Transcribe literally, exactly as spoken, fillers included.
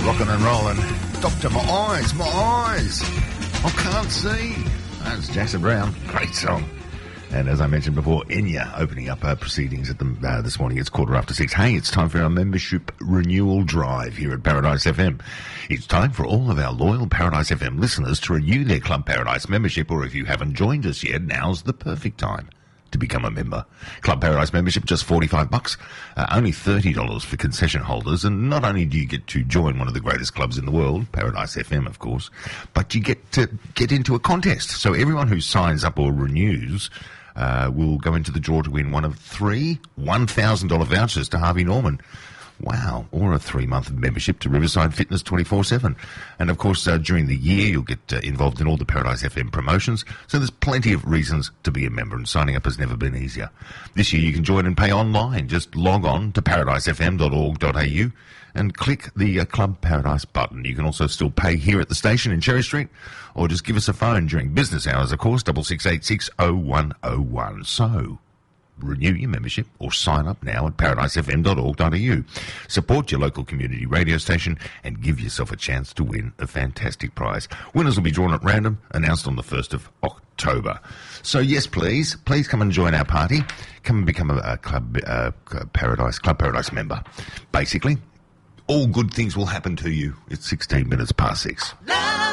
rocking and rolling. Doctor, my eyes, my eyes. I can't see. That's Jackson Brown. Great song. And as I mentioned before, Enya opening up our proceedings at the, uh, this morning. It's quarter after six. Hey, it's time for our membership renewal drive here at Paradise F M. It's time for all of our loyal Paradise F M listeners to renew their Club Paradise membership, or if you haven't joined us yet, now's the perfect time to become a member. Club Paradise membership, just forty-five bucks, uh, only thirty dollars for concession holders. And not only do you get to join one of the greatest clubs in the world, Paradise F M, of course, but you get to get into a contest. So everyone who signs up or renews uh, will go into the draw to win one of three one thousand dollars vouchers to Harvey Norman. Wow. Or a three-month membership to Riverside Fitness twenty-four seven. And, of course, uh, during the year, you'll get uh, involved in all the Paradise F M promotions. So there's plenty of reasons to be a member, and signing up has never been easier. This year, you can join and pay online. Just log on to paradise f m dot org dot a u and click the uh, Club Paradise button. You can also still pay here at the station in Cherry Street, or just give us a phone during business hours, of course, six six eight six oh one oh one. So renew your membership or sign up now at paradise f m dot org dot a u. Support your local community radio station and give yourself a chance to win a fantastic prize. Winners will be drawn at random, announced on the first of October. So yes, please, please come and join our party. Come and become a, a Club uh, Paradise Club Paradise member. Basically, all good things will happen to you. It's sixteen minutes past six. Love.